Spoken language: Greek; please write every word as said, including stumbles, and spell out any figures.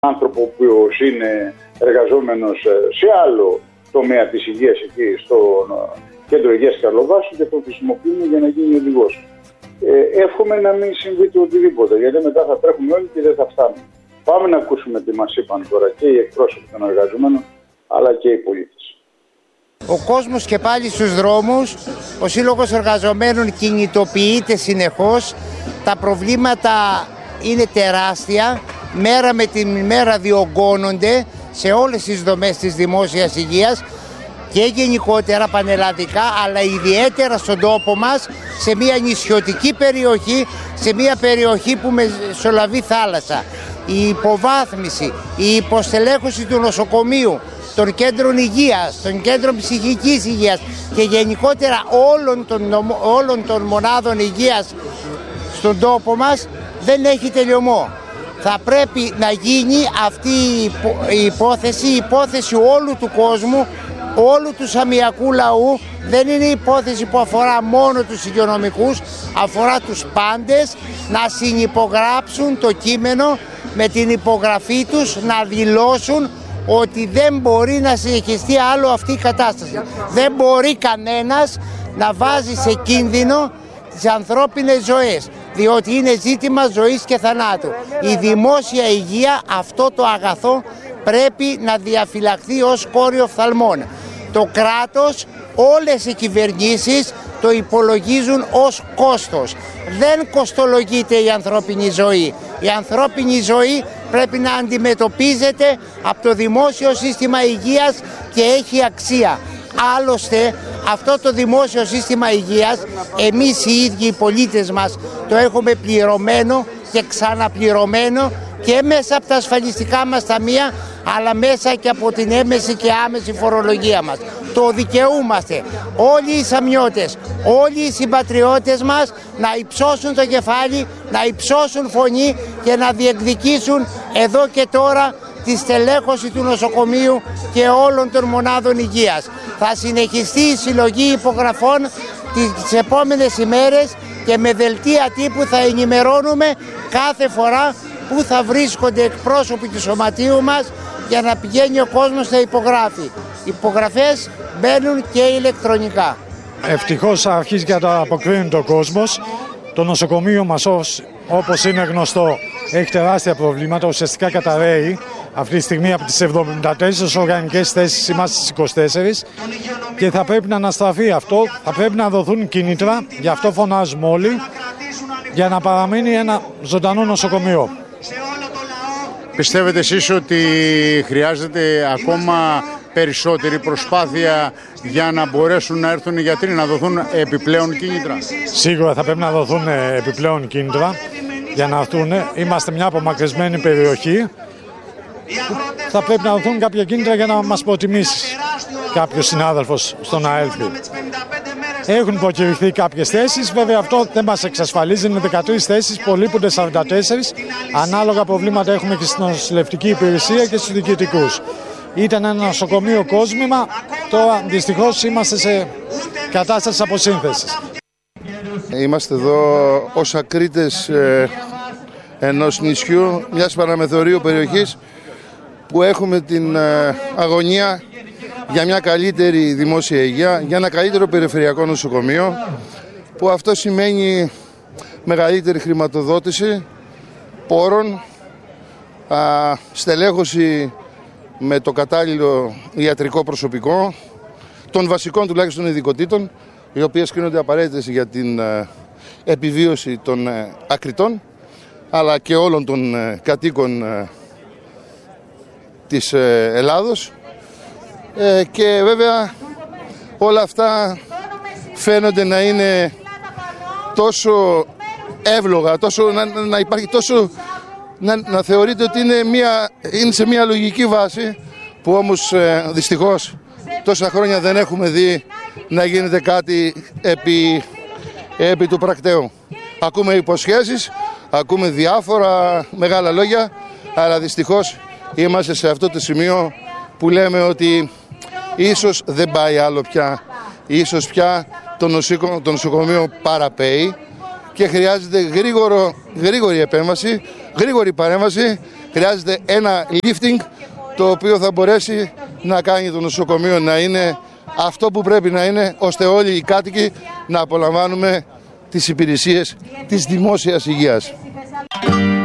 άνθρωπο που είναι εργαζόμενος σε άλλο τομέα της υγείας εκεί στο κέντρο υγείας Καρλοβάσου και το χρησιμοποιούμε για να γίνει οδηγός. Ε, εύχομαι να μην συμβεί το οτιδήποτε, γιατί μετά θα τρέχουμε όλοι και δεν θα φτάνουμε. Πάμε να ακούσουμε τι μας είπαν τώρα και οι εκπρόσωποι των εργαζομένων, αλλά και οι πολίτες. Ο κόσμος και πάλι στους δρόμους, ο Σύλλογος Εργαζομένων κινητοποιείται συνεχώς, τα προβλήματα είναι τεράστια, μέρα με την ημέρα διωγγώνονται σε όλες τις δομές της δημόσιας υγείας και γενικότερα πανελλαδικά, αλλά ιδιαίτερα στον τόπο μας, σε μια νησιωτική περιοχή, σε μια περιοχή που μεσολαβεί θάλασσα. Η υποβάθμιση, η υποστελέχωση του νοσοκομείου, των κέντρων υγείας, των κέντρων ψυχικής υγείας και γενικότερα όλων των, όλων των μονάδων υγείας στον τόπο μας δεν έχει τελειωμό. Θα πρέπει να γίνει αυτή η υπόθεση, η υπόθεση όλου του κόσμου, όλου του σαμιακού λαού. Δεν είναι υπόθεση που αφορά μόνο τους υγειονομικούς, αφορά τους πάντες να συνυπογράψουν το κείμενο με την υπογραφή τους, να δηλώσουν ότι δεν μπορεί να συνεχιστεί άλλο αυτή η κατάσταση. Δεν μπορεί κανένας να βάζει σε κίνδυνο τις ανθρώπινες ζωές, διότι είναι ζήτημα ζωής και θανάτου. Η δημόσια υγεία, αυτό το αγαθό, πρέπει να διαφυλαχθεί ως κόριο φθαλμών. Το κράτος, όλες οι κυβερνήσεις το υπολογίζουν ως κόστος. Δεν κοστολογείται η ανθρώπινη ζωή. Η ανθρώπινη ζωή πρέπει να αντιμετωπίζεται από το δημόσιο σύστημα υγείας και έχει αξία. Άλλωστε, αυτό το δημόσιο σύστημα υγείας, εμείς οι ίδιοι οι πολίτες μας το έχουμε πληρωμένο και ξαναπληρωμένο και μέσα από τα ασφαλιστικά μας ταμεία, αλλά μέσα και από την έμεση και άμεση φορολογία μας. Το δικαιούμαστε όλοι οι σαμιώτες, όλοι οι συμπατριώτες μας να υψώσουν το κεφάλι, να υψώσουν φωνή και να διεκδικήσουν εδώ και τώρα τη στελέχωση του νοσοκομείου και όλων των μονάδων υγείας. Θα συνεχιστεί η συλλογή υπογραφών τις επόμενες ημέρες και με δελτία τύπου θα ενημερώνουμε κάθε φορά που θα βρίσκονται εκπρόσωποι του σωματείου μας για να πηγαίνει ο κόσμος να υπογράφει. Οι υπογραφές μπαίνουν και ηλεκτρονικά. Ευτυχώς αρχίζει και τα αποκρίνει το κόσμος. Το νοσοκομείο μας, όπως είναι γνωστό, έχει τεράστια προβλήματα, ουσιαστικά καταραίει. Αυτή τη στιγμή από τις εβδομήντα τέσσερις οργανικές θέσεις είμαστε στις είκοσι τέσσερις και θα πρέπει να αναστραφεί αυτό, θα πρέπει να δοθούν κίνητρα, γι' αυτό φωνάζουμε όλοι, για να παραμείνει ένα ζωντανό νοσοκομείο. Πιστεύετε εσείς ότι χρειάζεται ακόμα περισσότερη προσπάθεια για να μπορέσουν να έρθουν οι γιατροί, να δοθούν επιπλέον κίνητρα? Σίγουρα θα πρέπει να δοθούν επιπλέον κίνητρα για να έρθουν. Είμαστε μια απομακρυσμένη περιοχή. Θα πρέπει να δοθούν κάποια κίνητρα για να μας προτιμήσει κάποιος συνάδελφος στο να έλθει. Έχουν προκηρυχθεί κάποιες θέσεις, βέβαια αυτό δεν μας εξασφαλίζει, είναι δεκατρείς θέσεις, υπολείπονται σαράντα τέσσερις. Ανάλογα προβλήματα έχουμε και στην νοσηλευτική υπηρεσία και στους διοικητικούς. Ήταν ένα νοσοκομείο κόσμημα, τώρα δυστυχώς είμαστε σε κατάσταση αποσύνθεσης. Είμαστε εδώ ως ακρίτες ε, ενός νησιού, μιας παραμεθορίου περιοχής, που έχουμε την ε, αγωνία για μια καλύτερη δημόσια υγεία, για ένα καλύτερο περιφερειακό νοσοκομείο, που αυτό σημαίνει μεγαλύτερη χρηματοδότηση πόρων, α, στελέχωση με το κατάλληλο ιατρικό προσωπικό, των βασικών τουλάχιστον ειδικοτήτων, οι οποίες κρίνονται απαραίτητες για την ε, επιβίωση των ε, ακριτών, αλλά και όλων των ε, κατοίκων ε, της ε, Ελλάδος. Ε, και βέβαια όλα αυτά φαίνονται να είναι τόσο εύλογα, τόσο, να, να υπάρχει τόσο, να, να θεωρείται ότι είναι, μια, είναι σε μια λογική βάση, που όμως ε, δυστυχώς τόσα χρόνια δεν έχουμε δει να γίνεται κάτι επί, επί του πρακτέου. Ακούμε υποσχέσεις, ακούμε διάφορα μεγάλα λόγια, αλλά δυστυχώς είμαστε σε αυτό το σημείο που λέμε ότι ίσως δεν πάει άλλο πια, ίσως πια το, νοσοκο, το νοσοκομείο παραπέει και χρειάζεται γρήγορο, γρήγορη επέμβαση, γρήγορη παρέμβαση Χρειάζεται ένα lifting το οποίο θα μπορέσει να κάνει το νοσοκομείο να είναι αυτό που πρέπει να είναι, ώστε όλοι οι κάτοικοι να απολαμβάνουμε τις υπηρεσίες της δημόσιας υγείας.